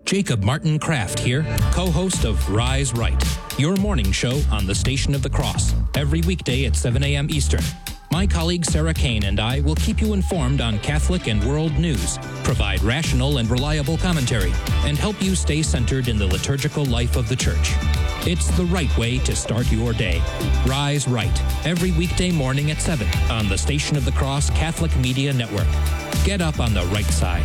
Jacob Martin Kraft here, co-host of Rise Right, your morning show on the Station of the Cross, every weekday at 7 a.m. Eastern. My colleague Sarah Kane and I will keep you informed on Catholic and world news, provide rational and reliable commentary, and help you stay centered in the liturgical life of the Church. It's the right way to start your day. Rise Right, every weekday morning at 7 on the Station of the Cross Catholic Media Network. Get up on the right side.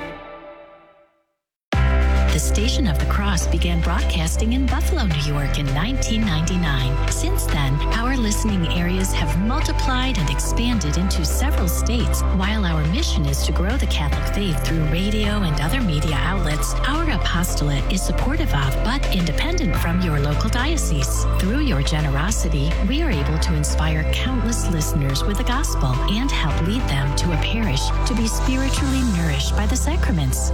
The Station of the Cross began broadcasting in Buffalo, New York in 1999. Since then, our listening areas have multiplied and expanded into several states. While our mission is to grow the Catholic faith through radio and other media outlets, our apostolate is supportive of but independent from your local diocese. Through your generosity, we are able to inspire countless listeners with the gospel and help lead them to a parish to be spiritually nourished by the sacraments.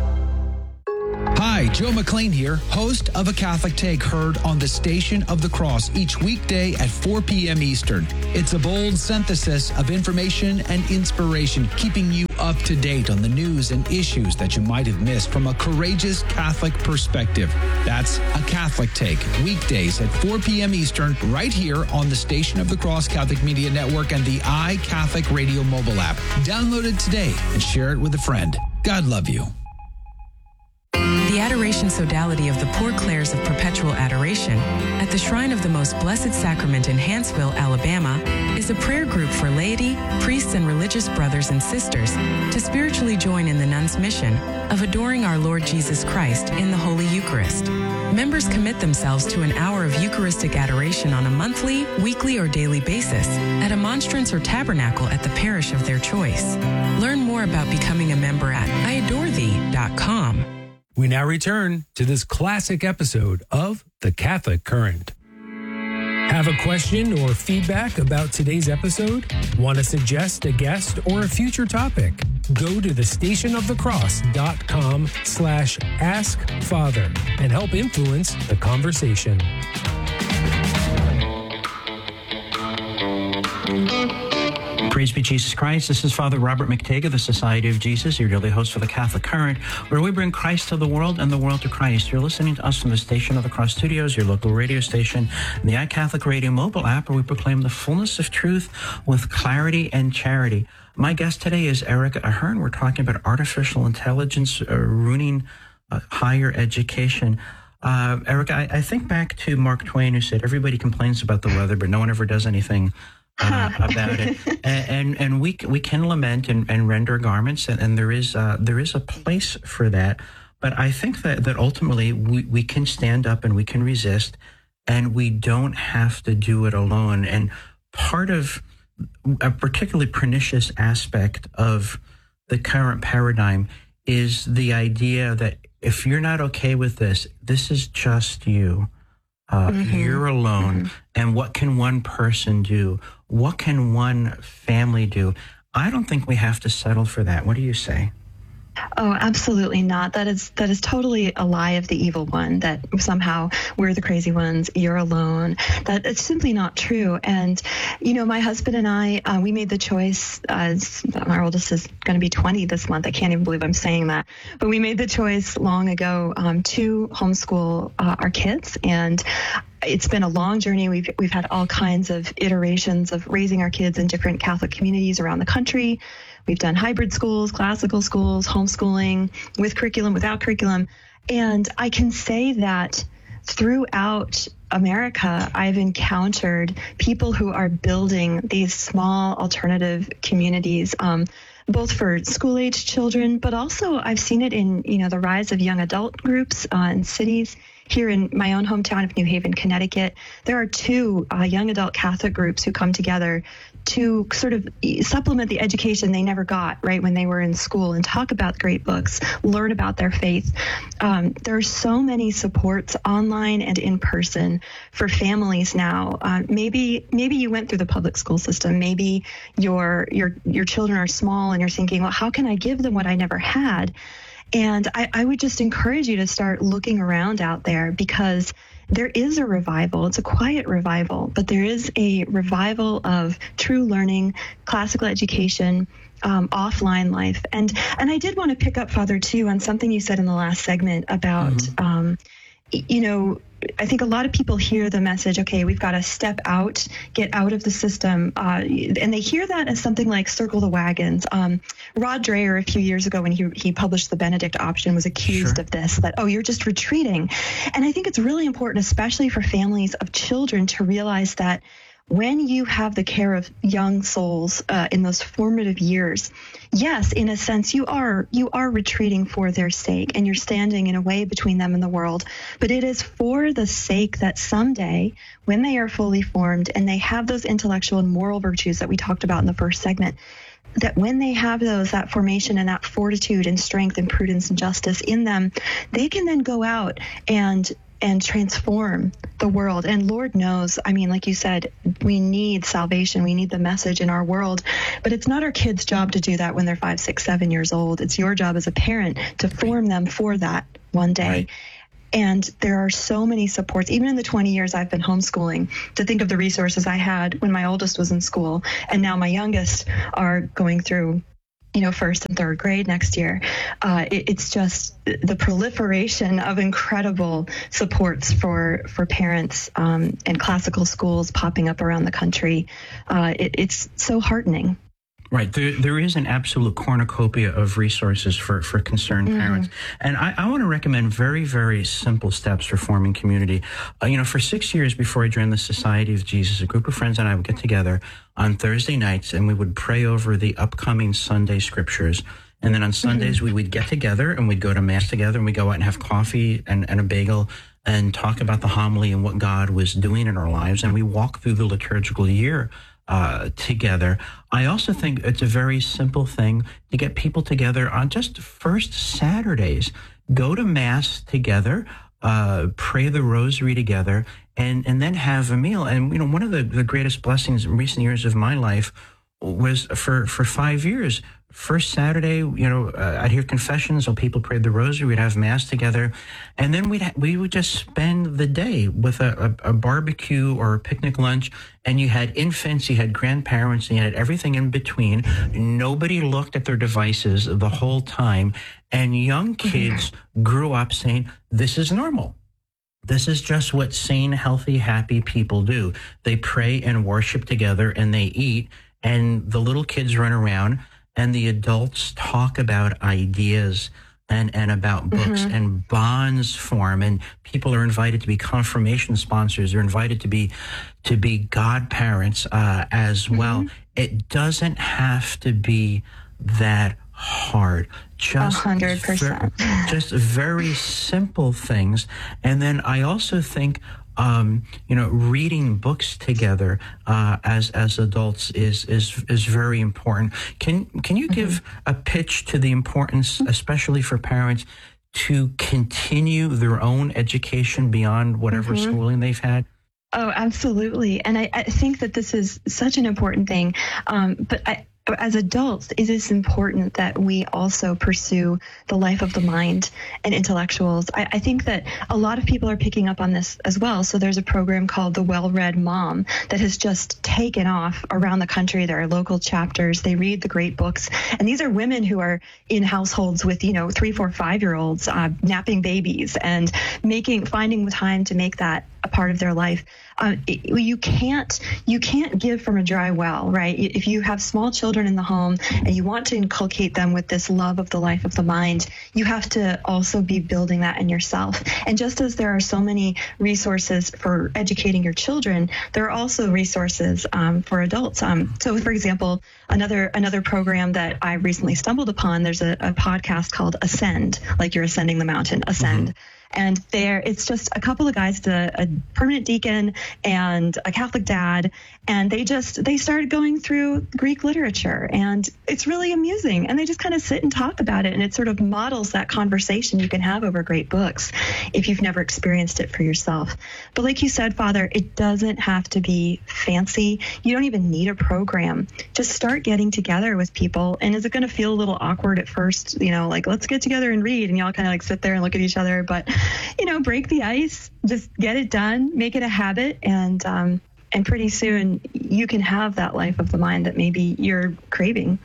Hi, Joe McLean here, host of A Catholic Take, heard on the Station of the Cross each weekday at 4 p.m. Eastern. It's a bold synthesis of information and inspiration, keeping you up to date on the news and issues that you might have missed from a courageous Catholic perspective. That's A Catholic Take, weekdays at 4 p.m. Eastern, right here on the Station of the Cross Catholic Media Network and the iCatholic Radio mobile app. Download it today and share it with a friend. God love you. The Adoration Sodality of the Poor Clares of Perpetual Adoration at the Shrine of the Most Blessed Sacrament in Hanceville, Alabama, is a prayer group for laity, priests, and religious brothers and sisters to spiritually join in the nuns' mission of adoring our Lord Jesus Christ in the Holy Eucharist. Members commit themselves to an hour of Eucharistic adoration on a monthly, weekly, or daily basis at a monstrance or tabernacle at the parish of their choice. Learn more about becoming a member at iadorethee.com. We now return to this classic episode of The Catholic Current. Have a question or feedback about today's episode? Want to suggest a guest or a future topic? Go to thestationofthecross.com/askfather and help influence the conversation. Praise be Jesus Christ. This is Father Robert McTague of the Society of Jesus, your daily host for the Catholic Current, where we bring Christ to the world and the world to Christ. You're listening to us from the Station of the Cross Studios, your local radio station, and the iCatholic Radio mobile app, where we proclaim the fullness of truth with clarity and charity. My guest today is Erica Ahern. We're talking about artificial intelligence ruining higher education. Erica, I think back to Mark Twain, who said, everybody complains about the weather, but no one ever does anything about it. And we can lament and render garments, and there is a place for that. But I think that ultimately we can stand up and we can resist, and we don't have to do it alone. And part of a particularly pernicious aspect of the current paradigm is the idea that if you're not okay with this, this is just you. You're alone. And what can one person do? What can one family do? I don't think we have to settle for that. What do you say? Oh, absolutely not. That is totally a lie of the evil one, that somehow we're the crazy ones, you're alone. That it's simply not true. And, my husband and I, we made the choice, our oldest is going to be 20 this month. I can't even believe I'm saying that. But we made the choice long ago to homeschool our kids. And it's been a long journey. We've had all kinds of iterations of raising our kids in different Catholic communities around the country. We've done hybrid schools, classical schools, homeschooling, with curriculum, without curriculum. And I can say that throughout America, I've encountered people who are building these small alternative communities, both for school-age children, but also I've seen it in, the rise of young adult groups in cities. Here in my own hometown of New Haven, Connecticut, there are two young adult Catholic groups who come together to sort of supplement the education they never got, right, when they were in school, and talk about great books, learn about their faith. There are so many supports online and in person for families now. Maybe you went through the public school system. Maybe your children are small and you're thinking, well, how can I give them what I never had? And I would just encourage you to start looking around out there, because there is a revival. It's a quiet revival, but there is a revival of true learning, classical education, offline life. And I did want to pick up, Father, too, on something you said in the last segment about, I think a lot of people hear the message, okay, we've got to step out, get out of the system. And they hear that as something like circle the wagons. Rod Dreher, a few years ago when he published The Benedict Option, was accused of this, that, oh, you're just retreating. And I think it's really important, especially for families of children, to realize that when you have the care of young souls in those formative years, yes, in a sense, you are retreating for their sake, and you're standing in a way between them and the world. But it is for the sake that someday, when they are fully formed and they have those intellectual and moral virtues that we talked about in the first segment, that when they have that formation and that fortitude and strength and prudence and justice in them, they can then go out and transform the world. And Lord knows, I mean, like you said, we need salvation. We need the message in our world. But it's not our kids' job to do that when they're 5, 6, 7 years old. It's your job as a parent to form them for that one day. Right. And there are so many supports, even in the 20 years I've been homeschooling, to think of the resources I had when my oldest was in school. And now my youngest are going through first and third grade next year. It's just the proliferation of incredible supports for parents and classical schools popping up around the country. It's so heartening. Right. There is an absolute cornucopia of resources for concerned parents. And I want to recommend very, very simple steps for forming community. For 6 years before I joined the Society of Jesus, a group of friends and I would get together on Thursday nights and we would pray over the upcoming Sunday scriptures. And then on Sundays, we would get together and we'd go to Mass together and we'd go out and have coffee and a bagel and talk about the homily and what God was doing in our lives. And we walk through the liturgical year together. I also think it's a very simple thing to get people together on just first Saturdays. Go to Mass together, pray the rosary together, and then have a meal. And, one of the greatest blessings in recent years of my life was for 5 years. First Saturday, I'd hear confessions, so people prayed the rosary, we'd have Mass together, and then we would just spend the day with a barbecue or a picnic lunch, and you had infants, you had grandparents, and you had everything in between. Nobody looked at their devices the whole time, and young kids grew up saying, this is normal. This is just what sane, healthy, happy people do. They pray and worship together, and they eat, and the little kids run around, and the adults talk about ideas and about books, and bonds form, and people are invited to be confirmation sponsors. They're invited to be godparents as well. It doesn't have to be that hard. Just 100%. Just very simple things. And then I also think reading books together as adults is very important. Can you give a pitch to the importance, especially for parents, to continue their own education beyond whatever schooling they've had? Oh, absolutely. And I think that this is such an important thing. But as adults, it is important that we also pursue the life of the mind and intellectuals. I think that a lot of people are picking up on this as well. So there's a program called The Well-Read Mom that has just taken off around the country. There are local chapters. They read the great books. And these are women who are in households with, 3, 4, 5-year-olds, napping babies and finding time to make that a part of their life. You can't give from a dry well, right? If you have small children in the home and you want to inculcate them with this love of the life of the mind, you have to also be building that in yourself. And just as there are so many resources for educating your children, there are also resources for adults. So, for example, another program that I recently stumbled upon, there's a podcast called Ascend, like you're ascending the mountain, Ascend. And it's just a couple of guys, a permanent deacon and a Catholic dad, and they started going through Greek literature, and it's really amusing. And they just kind of sit and talk about it, and it sort of models that conversation you can have over great books if you've never experienced it for yourself. But like you said, Father, it doesn't have to be fancy. You don't even need a program. Just start getting together with people. And is it going to feel a little awkward at first? Like, let's get together and read, and y'all kind of like sit there and look at each other, but break the ice, just get it done, make it a habit, and pretty soon you can have that life of the mind that maybe you're craving.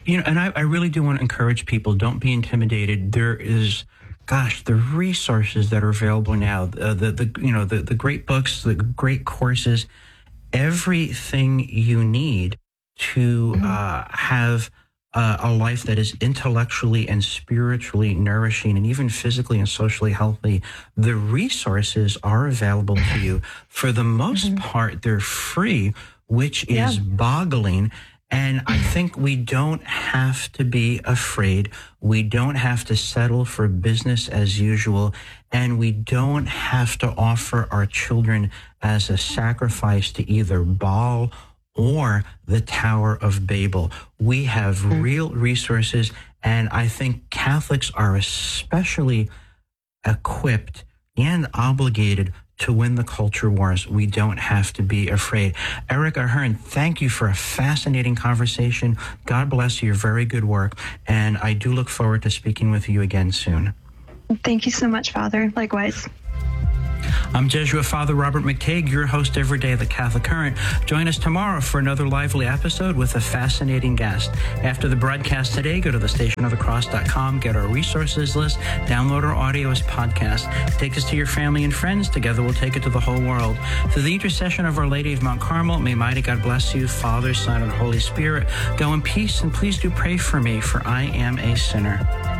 And I really do want to encourage people, don't be intimidated. There is, the resources that are available now, the great books, the great courses, everything you need to have a life that is intellectually and spiritually nourishing and even physically and socially healthy. The resources are available to you. For the most part, they're free, which is boggling. And I think we don't have to be afraid. We don't have to settle for business as usual. And we don't have to offer our children as a sacrifice to either Baal or the Tower of Babel. We have real resources, and I think Catholics are especially equipped and obligated to win the culture wars. We don't have to be afraid. Eric Ahern, thank you for a fascinating conversation. God bless your very good work, and I do look forward to speaking with you again soon. Thank you so much, Father. Likewise. I'm Jesuit Father Robert McTague, your host every day of the Catholic Current. Join us tomorrow for another lively episode with a fascinating guest. After the broadcast today, go to thestationofthecross.com, get our resources list, download our audio as podcast. Take us to your family and friends. Together we'll take it to the whole world. Through the intercession of Our Lady of Mount Carmel, may mighty God bless you, Father, Son, and Holy Spirit. Go in peace, and please do pray for me, for I am a sinner.